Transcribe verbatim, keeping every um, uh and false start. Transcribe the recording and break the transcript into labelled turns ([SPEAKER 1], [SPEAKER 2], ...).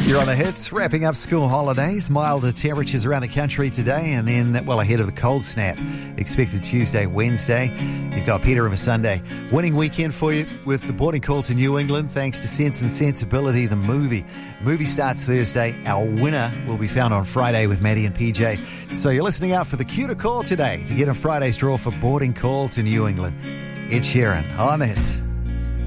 [SPEAKER 1] You're on the hits, wrapping up school holidays. Milder temperatures around the country today, and then, well, ahead of the cold snap expected Tuesday, Wednesday. You've got Peter of a Sunday. Winning weekend for you with the boarding call to New England, thanks to Sense and Sensibility, the movie. Movie starts Thursday. Our winner will be found on Friday with Maddie and P J. So you're listening out for the cue to call today to get in Friday's draw for boarding call to New England. Ed Sheeran on the hits.